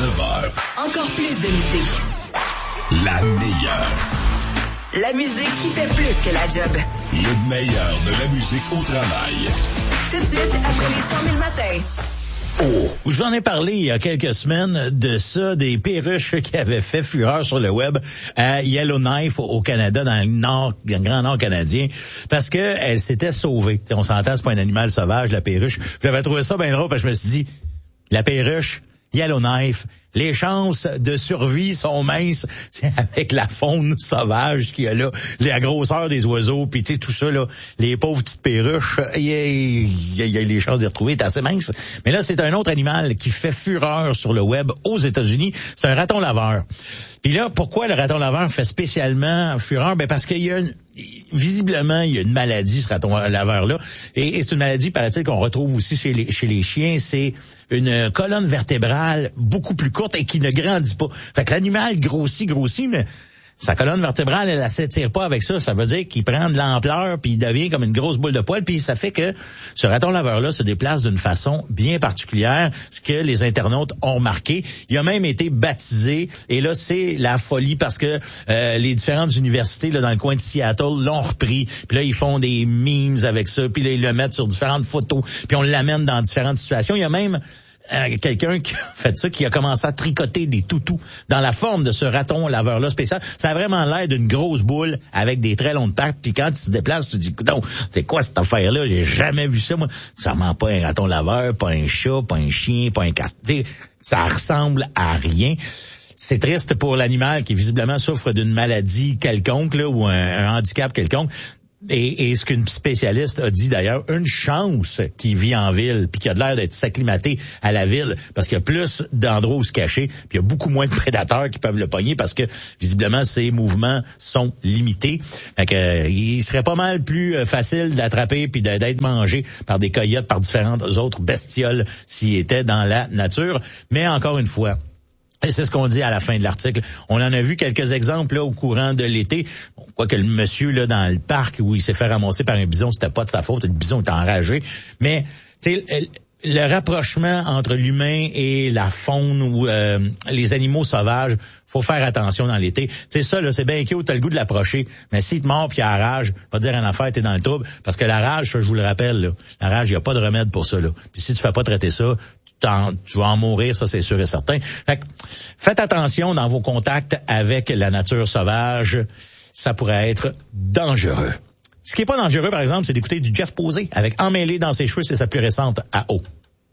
9 heures. Encore plus de musique. La meilleure. La musique qui fait plus que la job. Le meilleur de la musique au travail. Tout de suite, après les 100 000 matins. Oh. Je vous en ai parlé il y a quelques semaines de ça, des perruches qui avaient fait fureur sur le web à Yellowknife au Canada, dans le Grand Nord canadien, parce que elle s'était sauvée. On s'entend, c'est pas un animal sauvage, la perruche. J'avais trouvé ça bien drôle parce que je me suis dit, la perruche, Yellowknife, les chances de survie sont minces. C'est avec la faune sauvage qu'il y a là, la grosseur des oiseaux, puis tu sais, tout ça, là, les pauvres petites perruches, il y a les chances de les retrouver, c'est assez mince. Mais là, c'est un autre animal qui fait fureur sur le web aux États-Unis. C'est un raton laveur. Puis là, pourquoi le raton laveur fait spécialement fureur? Ben parce qu'il y a visiblement, il y a une maladie, ce raton laveur-là. Et c'est une maladie, paraît-il, qu'on retrouve aussi chez les chiens. C'est une colonne vertébrale beaucoup plus courte et qui ne grandit pas. Fait que l'animal grossit, mais sa colonne vertébrale, elle s'étire pas avec ça. Ça veut dire qu'il prend de l'ampleur, puis il devient comme une grosse boule de poil, puis ça fait que ce raton laveur-là se déplace d'une façon bien particulière, ce que les internautes ont remarqué. Il a même été baptisé, et là, c'est la folie parce que les différentes universités là dans le coin de Seattle l'ont repris, puis là, ils font des memes avec ça, puis là, ils le mettent sur différentes photos, puis on l'amène dans différentes situations. Il y a même quelqu'un qui a fait ça, qui a commencé à tricoter des toutous dans la forme de ce raton laveur-là spécial. Ça a vraiment l'air d'une grosse boule avec des très longues pattes, puis quand il se déplace, tu te dis, non, c'est quoi cette affaire-là? J'ai jamais vu ça, moi. Ça ment pas un raton laveur, pas un chat, pas un chien, pas un castor. Ça ressemble à rien. C'est triste pour l'animal qui visiblement souffre d'une maladie quelconque, là, ou un handicap quelconque. Et ce qu'une spécialiste a dit d'ailleurs, une chance qu'il vit en ville puis qu'il a de l'air d'être s'acclimater à la ville parce qu'il y a plus d'endroits où se cacher puis il y a beaucoup moins de prédateurs qui peuvent le pogner parce que visiblement ses mouvements sont limités. Fait que, il serait pas mal plus facile d'attraper puis d'être mangé par des coyotes, par différentes autres bestioles s'il était dans la nature. Mais encore une fois, et c'est ce qu'on dit à la fin de l'article. On en a vu quelques exemples là au courant de l'été. Quoique le monsieur là dans le parc où il s'est fait ramasser par un bison, c'était pas de sa faute. Le bison était enragé. Mais tu sais, le rapprochement entre l'humain et la faune ou les animaux sauvages, faut faire attention dans l'été. C'est ça, là, c'est bien cute, t'as le goût de l'approcher, mais s'il te mord puis il a la rage, va dire une affaire, t'es dans le trouble. Parce que la rage, ça, je vous le rappelle, là, la rage, il n'y a pas de remède pour ça. Là. Puis si tu fais pas traiter ça, tu vas en mourir, ça c'est sûr et certain. Fait que, faites attention dans vos contacts avec la nature sauvage, ça pourrait être dangereux. Ce qui est pas dangereux, par exemple, c'est d'écouter du Jeff Posey avec Emmêlé dans ses cheveux, c'est sa plus récente à eau.